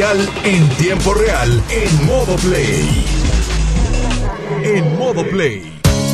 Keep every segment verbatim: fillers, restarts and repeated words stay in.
oficial en tiempo real en modo play. En modo play.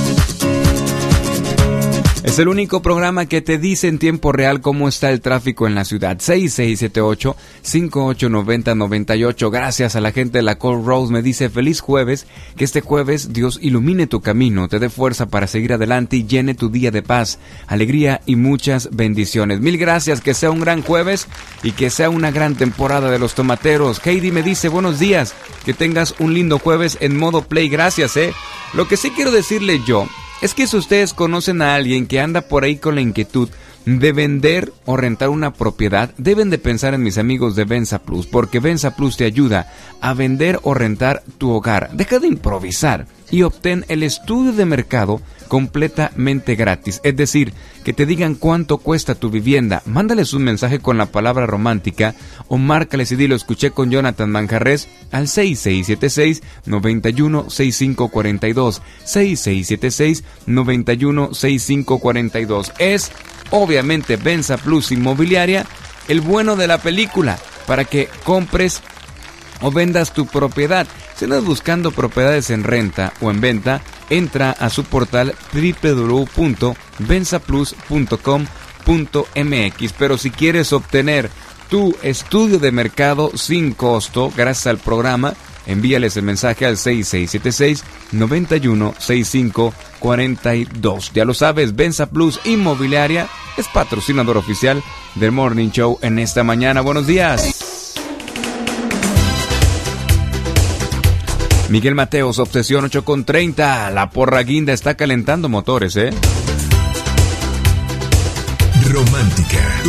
Es el único programa que te dice en tiempo real cómo está el tráfico en la ciudad. seis seis siete ocho, cinco ocho nueve cero nueve ocho. Gracias a la gente de la Cold Rose. Me dice feliz jueves. Que este jueves Dios ilumine tu camino, te dé fuerza para seguir adelante y llene tu día de paz, alegría y muchas bendiciones. Mil gracias. Que sea un gran jueves y que sea una gran temporada de los tomateros. Heidi me dice buenos días. Que tengas un lindo jueves en modo play. Gracias, eh. Lo que sí quiero decirle yo es que si ustedes conocen a alguien que anda por ahí con la inquietud de vender o rentar una propiedad, deben de pensar en mis amigos de Venza Plus, porque Venza Plus te ayuda a vender o rentar tu hogar. Deja de improvisar y obtén el estudio de mercado completamente gratis. Es decir, que te digan cuánto cuesta tu vivienda. Mándales un mensaje con la palabra romántica o márcales y dilo escuché con Jonathan Manjarres al seis seis siete seis, nueve uno seis cinco cuatro dos. seis seis siete seis, nueve uno seis cinco cuatro dos. Es obviamente Venza Plus Inmobiliaria, el bueno de la película, para que compres o vendas tu propiedad. Si andas buscando propiedades en renta o en venta, entra a su portal doble u doble u doble u punto venza plus punto com punto m x. Pero si quieres obtener tu estudio de mercado sin costo, gracias al programa, envíales el mensaje al seis seis siete seis, nueve uno seis cinco cuatro dos. Ya lo sabes, Venza Plus Inmobiliaria es patrocinador oficial del Morning Show en esta mañana. Buenos días. Miguel Mateos, Obsesión ocho con treinta. La porra guinda está calentando motores, ¿eh? Romántica.